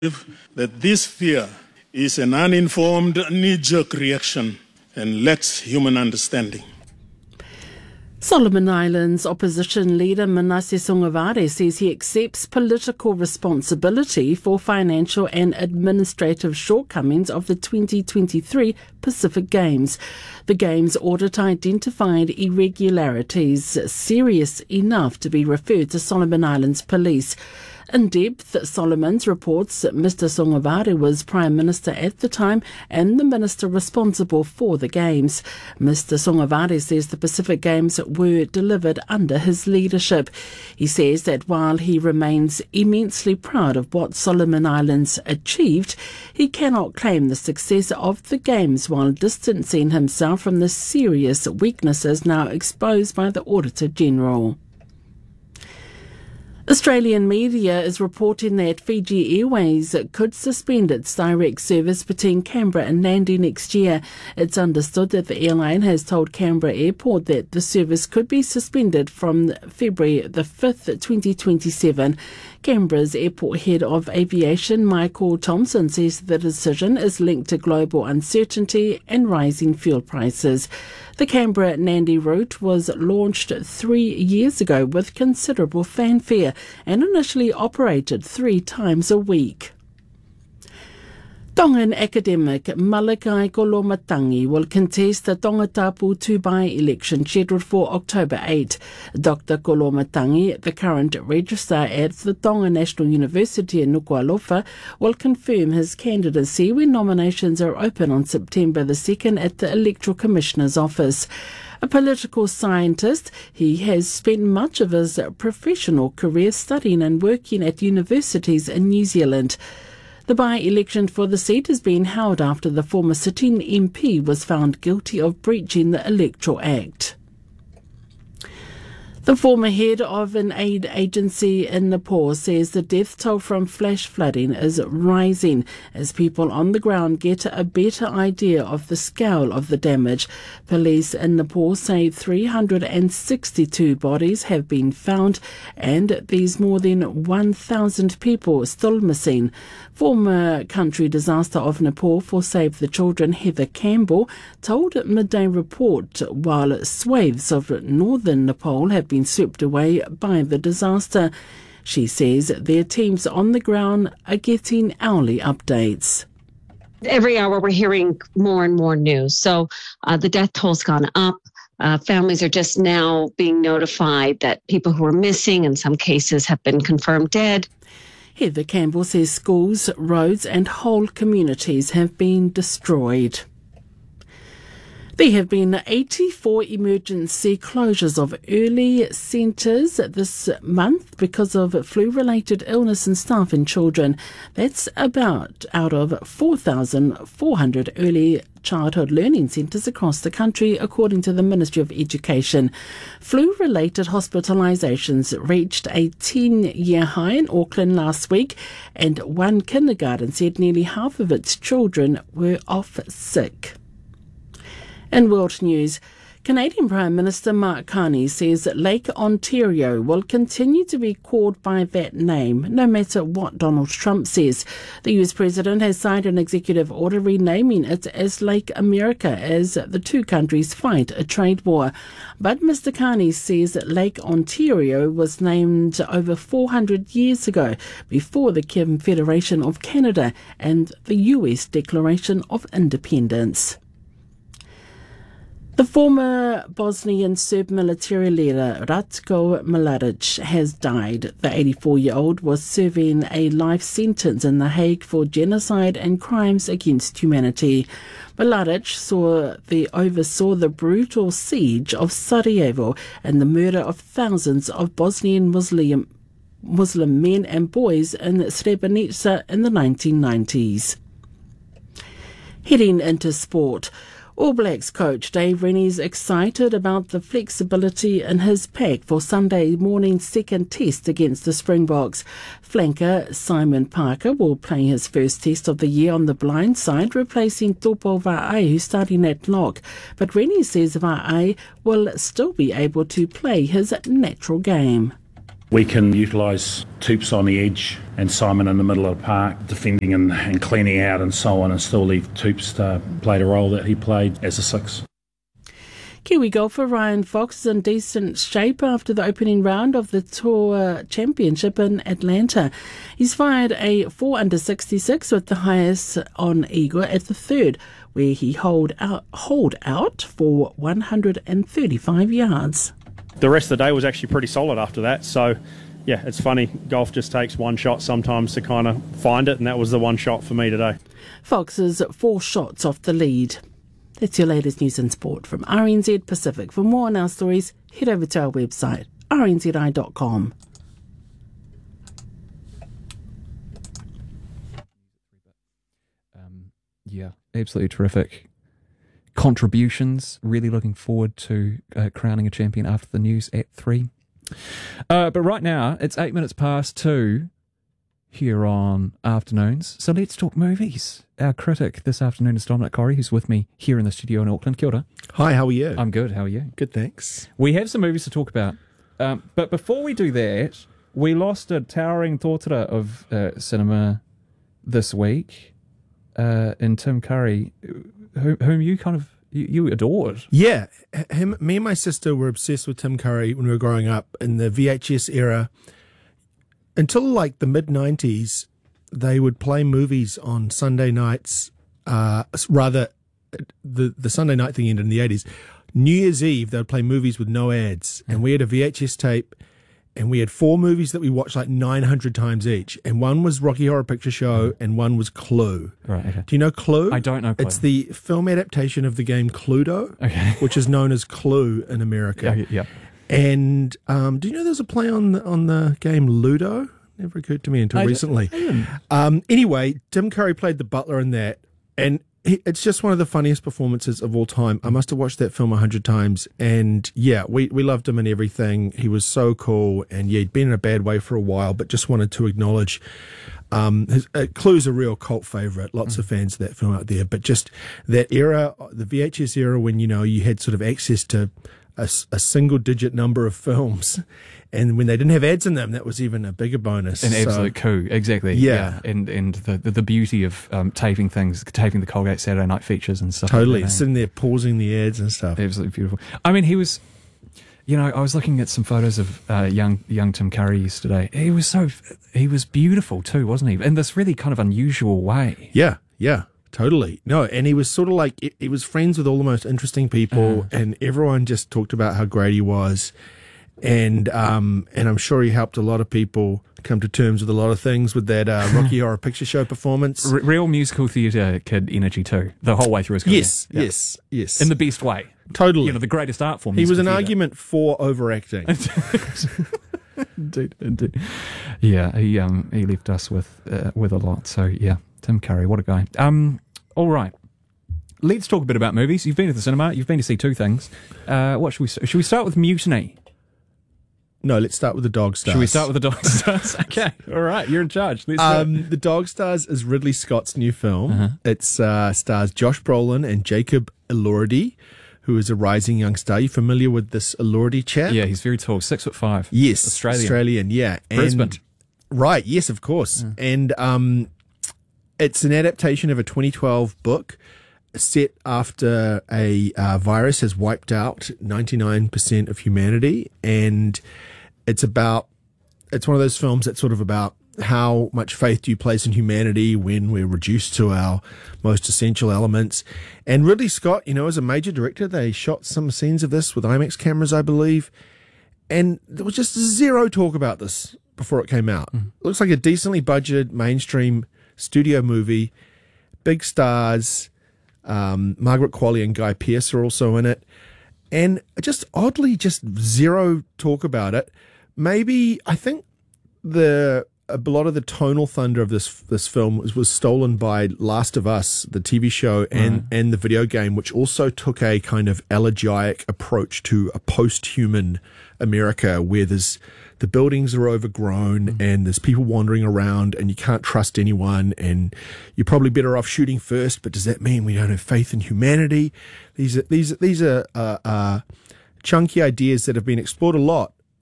that this fear is an uninformed knee-jerk reaction and lacks human understanding. Solomon Islands opposition leader Manasseh Sogavare says he accepts political responsibility for financial and administrative shortcomings of the 2023 Pacific Games. The Games audit identified irregularities serious enough to be referred to Solomon Islands police. In depth, Solomons reports that Mr. Sogavare was Prime Minister at the time and the minister responsible for the Games. Mr. Sogavare says the Pacific Games were delivered under his leadership. He says that while he remains immensely proud of what Solomon Islands achieved, he cannot claim the success of the Games while distancing himself from the serious weaknesses now exposed by the Auditor General. Australian media is reporting that Fiji Airways could suspend its direct service between Canberra and Nadi next year. It's understood that the airline has told Canberra Airport that the service could be suspended from February the 5th, 2027. Canberra's airport head of aviation, Michael Thompson, says the decision is linked to global uncertainty and rising fuel prices. The Canberra-Nadi route was launched 3 years ago with considerable fanfare and initially operated 3 times a week. Tongan academic Malakai Kolomatangi will contest the Tongatapu Tubai election scheduled for October 8. Dr. Kolomatangi, the current registrar at the Tonga National University in Nuku'alofa, will confirm his candidacy when nominations are open on September the 2nd at the Electoral Commissioner's office. A political scientist, he has spent much of his professional career studying and working at universities in New Zealand. The by-election for the seat has been held after the former sitting MP was found guilty of breaching the Electoral Act. The former head of an aid agency in Nepal says the death toll from flash flooding is rising as people on the ground get a better idea of the scale of the damage. Police in Nepal say 362 bodies have been found and there's more than 1,000 people still missing. Former country disaster of Nepal for Save the Children Heather Campbell told Midday Report while swathes of northern Nepal have been swept away by the disaster. She says their teams on the ground are getting hourly updates. Every hour we're hearing more and more news. So the death toll's gone up. Families are just now being notified that people who are missing in some cases have been confirmed dead. Heather Campbell says schools, roads and whole communities have been destroyed. There have been 84 emergency closures of early centres this month because of flu-related illness in staff and children. That's about out of 4,400 early childhood learning centres across the country, according to the Ministry of Education. Flu-related hospitalisations reached a 10-year high in Auckland last week, and one kindergarten said nearly half of its children were off sick. In world news, Canadian Prime Minister Mark Carney says that Lake Ontario will continue to be called by that name, no matter what Donald Trump says. The US President has signed an executive order renaming it as Lake America as the two countries fight a trade war. But Mr. Carney says that Lake Ontario was named over 400 years ago, before the Confederation of Canada and the US Declaration of Independence. The former Bosnian Serb military leader Ratko Mladic has died. The 84-year-old was serving a life sentence in The Hague for genocide and crimes against humanity. Mladic oversaw the brutal siege of Sarajevo and the murder of thousands of Bosnian Muslim men and boys in Srebrenica in the 1990s. Heading into sport, All Blacks coach Dave Rennie's excited about the flexibility in his pack for Sunday morning's second test against the Springboks. Flanker Simon Parker will play his first test of the year on the blind side, replacing Topo Va'ai, who's starting at lock. But Rennie says Va'ai will still be able to play his natural game. We can utilise Toops on the edge and Simon in the middle of the park, defending and cleaning out and so on, and still leave Toops to play the role that he played as a 6. Kiwi golfer Ryan Fox is in decent shape after the opening round of the Tour Championship in Atlanta. He's fired a 4 under 66 with the highest on eagle at the third, where he holed out for 135 yards. The rest of the day was actually pretty solid after that. So, yeah, it's funny. Golf just takes one shot sometimes to kind of find it, and that was the one shot for me today. Fox is 4 shots off the lead. That's your latest news and sport from RNZ Pacific. For more on our stories, head over to our website, rnzi.com. Yeah, absolutely terrific contributions. Really looking forward to crowning a champion after the news at 3. But right now, it's 8 minutes past 2 here on Afternoons. So let's talk movies. Our critic this afternoon is Dominic Corrie, who's with me here in the studio in Auckland. Kia ora. Hi, how are you? I'm good. How are you? Good, thanks. We have some movies to talk about. But before we do that, we lost a towering tōtara of cinema this week in Tim Curry, whom you kind of you adored. Yeah, me and my sister were obsessed with Tim Curry when we were growing up in the VHS era. Until like the mid-90s, they would play movies on Sunday nights. The Sunday night thing ended in the 80s. New Year's Eve, they would play movies with no ads. And we had a VHS tape, and we had 4 movies that we watched like 900 times each. And one was Rocky Horror Picture Show, and one was Clue. Right, okay. Do you know Clue? I don't know Clue. It's the film adaptation of the game Cluedo, okay, which is known as Clue in America. Yeah. And do you know there's a play on the game Ludo? Never occurred to me until recently. Anyway, Tim Curry played the butler in that, and it's just one of the funniest performances of all time. I must have watched that film 100 times, and yeah, we loved him and everything. He was so cool, and yeah, he'd been in a bad way for a while, but just wanted to acknowledge Clue's a real cult favourite. Lots of fans of that film out there, but just that era, the VHS era, when you had sort of access to a single-digit number of films, and when they didn't have ads in them, that was even a bigger bonus. An absolute coup, exactly. Yeah. And the beauty of taping the Colgate Saturday Night features and stuff. Totally, like that, sitting there pausing the ads and stuff. Absolutely beautiful. I mean, he was. I was looking at some photos of young Tim Curry yesterday. He was beautiful too, wasn't he? In this really kind of unusual way. Yeah. Totally. No, and he was sort of like, he was friends with all the most interesting people, and everyone just talked about how great he was. And I'm sure he helped a lot of people come to terms with a lot of things with that Rocky Horror Picture Show performance. Real musical theatre kid energy too, the whole way through his career. Yes. In the best way. Totally. The greatest art form. He was an argument for overacting. Indeed. Yeah, he left us with a lot. So yeah, Tim Curry, what a guy. All right, let's talk a bit about movies. You've been to the cinema. You've been to see 2 things. What should we start with? Mutiny. No, let's start with the Dog Stars. Should we start with the Dog Stars? Okay, all right, you're in charge. The Dog Stars is Ridley Scott's new film. It stars Josh Brolin and Jacob Elordi, who is a rising young star. You familiar with this Elordi chap? Yeah, he's very tall, 6'5". Yes, Australian. Yeah, Brisbane. Right. Yes, of course. And it's an adaptation of a 2012 book set after a virus has wiped out 99% of humanity, and it's one of those films that's sort of about how much faith do you place in humanity when we're reduced to our most essential elements. And Ridley Scott, as a major director, they shot some scenes of this with IMAX cameras, I believe, and there was just zero talk about this before it came out. It looks like a decently budgeted mainstream studio movie. Big stars, Margaret Qualley and Guy Pearce are also in it, and just oddly, just zero talk about it. Maybe I think a lot of the tonal thunder of this film was stolen by Last of Us, the TV show, and the video game, which also took a kind of elegiac approach to a post-human America, where the buildings are overgrown and there's people wandering around and you can't trust anyone, and you're probably better off shooting first, but does that mean we don't have faith in humanity? These are chunky ideas that have been explored a lot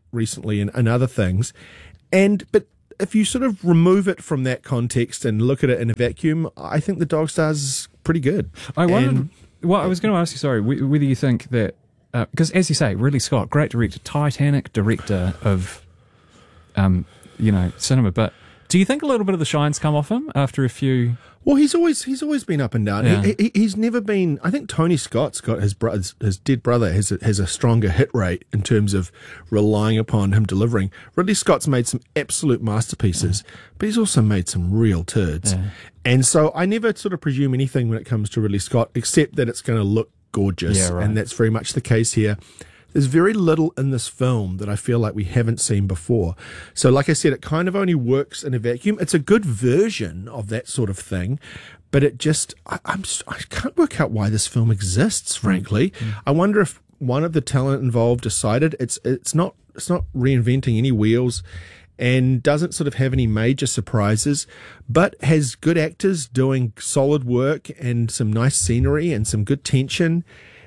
recently and other things. But if you sort of remove it from that context and look at it in a vacuum, I think The Dog Stars is pretty good. I wondered, well, I was going to ask you, sorry, whether you think that, because as you say, Ridley Scott, great director, Titanic director of, cinema, but do you think a little bit of the shine's come off him after a few? Well, he's always been up and down. Yeah. He's never been. I think Tony Scott's got his dead brother has a stronger hit rate in terms of relying upon him delivering. Ridley Scott's made some absolute masterpieces, but he's also made some real turds. Yeah. And so I never sort of presume anything when it comes to Ridley Scott, except that it's going to look gorgeous, Yeah, right. and that's very much the case here. There's very little in this film that I feel like we haven't seen before. So like I said, it kind of only works in a vacuum. It's a good version of that sort of thing, but it just, I can't work out why this film exists, frankly. I wonder if one of the talent involved decided it's not reinventing any wheels and doesn't sort of have any major surprises, but has good actors doing solid work and some nice scenery and some good tension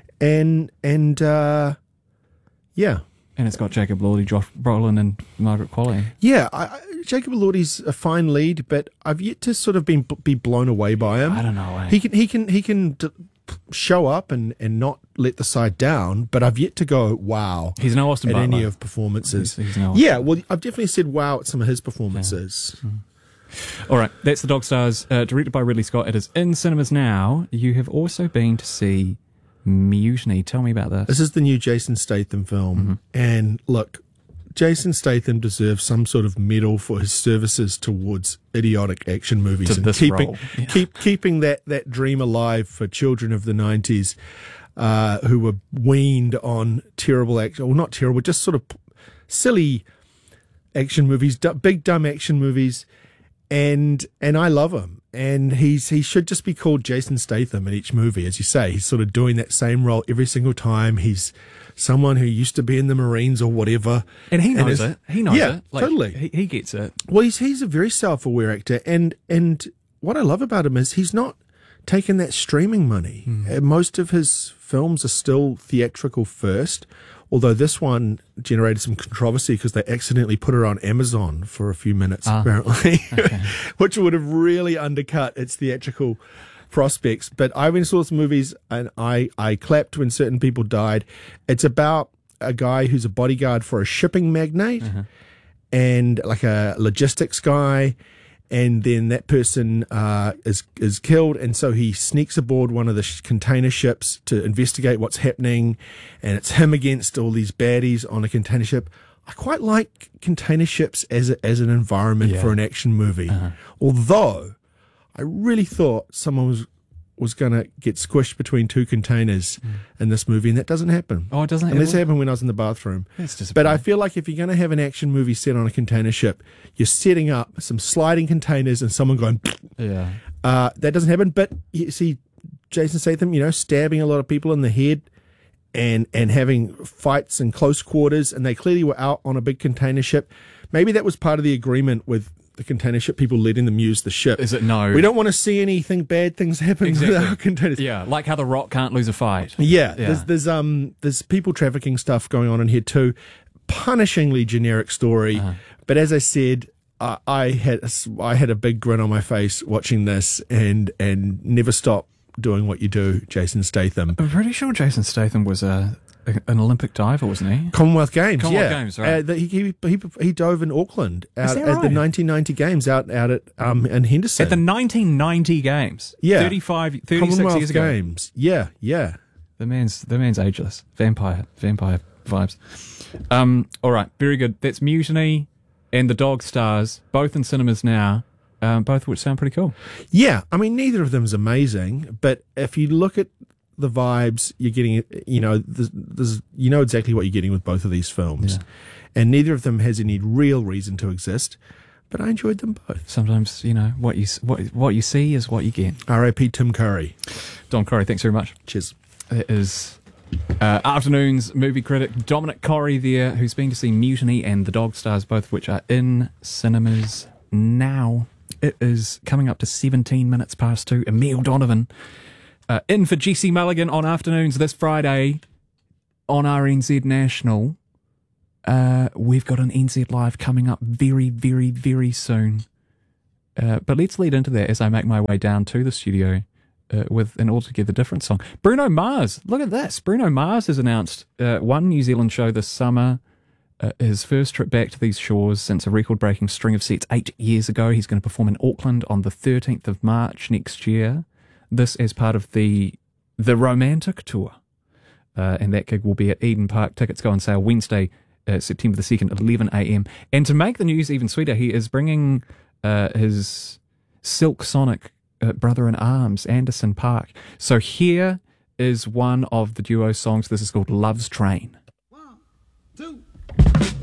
yeah. And it's got Jacob Elordi, Josh Brolin, and Margaret Qualley. Yeah, Jacob Elordi's a fine lead, but I've yet to sort of be blown away by him. I don't know. He can show up and not let the side down, but I've yet to go wow. He's no Austin at Butler. any of performances. He's no Yeah, well, I've definitely said wow at some of his performances. Yeah. All right, that's The Dog Stars, directed by Ridley Scott. It is in cinemas now. You have also been to see Mutiny. Tell me about this. This is the new Jason Statham film, and look, Jason Statham deserves some sort of medal for his services towards idiotic action movies To and this role. keeping that dream alive for children of the 90s who were weaned on terrible action, well, not terrible, just sort of silly action movies, big dumb action movies, and I love him. And he should just be called Jason Statham in each movie, as you say. He's sort of doing that same role every single time. He's someone who used to be in the Marines or whatever. And he knows it. He knows yeah, it. Like, totally. He gets it. Well, he's a very self-aware actor. And what I love about him is he's not taking that streaming money. Most of his films are still theatrical first, although this one generated some controversy because they accidentally put it on Amazon for a few minutes, apparently, which would have really undercut its theatrical prospects. But I went and saw some movies and I clapped when certain people died. It's about a guy who's a bodyguard for a shipping magnate and like a logistics guy. And then that person is killed, and so he sneaks aboard one of the container ships to investigate what's happening, and it's him against all these baddies on a container ship. I quite like container ships as an environment for an action movie, although I really thought someone was going to get squished between two containers in this movie, and that doesn't happen. Oh, it doesn't happen? And this happened when I was in the bathroom. That's disappointing. But I feel like if you're going to have an action movie set on a container ship, you're setting up some sliding containers and someone going, Yeah. that doesn't happen. But you see Jason Statham, stabbing a lot of people in the head and having fights in close quarters, and they clearly were out on a big container ship. Maybe that was part of the agreement with the container ship people letting them use the ship. Is it no? We don't want to see anything bad things happen with our containers. Yeah, like how The Rock can't lose a fight. Yeah. There's people trafficking stuff going on in here too. Punishingly generic story, but as I said, I had a big grin on my face watching this, and never stop doing what you do, Jason Statham. I'm pretty sure Jason Statham was an Olympic diver, wasn't he? Commonwealth Games, Games, right. He dove in Auckland Is at that the right? 1990 Games out at in Henderson. At the 1990 Games. Yeah. 36 Commonwealth years ago. Games. Yeah. The man's ageless. Vampire vibes. All right, very good. That's Mutiny and The Dog Stars, both in cinemas now. Both of which sound pretty cool. Yeah, I mean, neither of them is amazing, but if you look at the vibes, you're getting, there's exactly what you're getting with both of these films. Yeah. And neither of them has any real reason to exist, but I enjoyed them both. Sometimes, what you see is what you get. R.I.P. Tim Curry. Don Corey, thanks very much. Cheers. It is Afternoon's movie critic Dominic Corey there, who's been to see Mutiny and The Dog Stars, both of which are in cinemas now. It is coming up to 17 minutes past 2. Emile Donovan in for Jesse Mulligan on Afternoons this Friday on RNZ National. we've got an NZ Live coming up very, very, very soon. But let's lead into that as I make my way down to the studio with an altogether different song. Bruno Mars, look at this. Bruno Mars has announced one New Zealand show this summer. His first trip back to these shores since a record-breaking string of sets 8 years ago. He's going to perform in Auckland on the 13th of March next year. This as part of the Romantic Tour. And that gig will be at Eden Park. Tickets go on sale Wednesday, September the 2nd at 11 a.m. And to make the news even sweeter, he is bringing his Silk Sonic brother-in-arms, Anderson .Paak. So here is one of the duo songs. This is called Love's Train.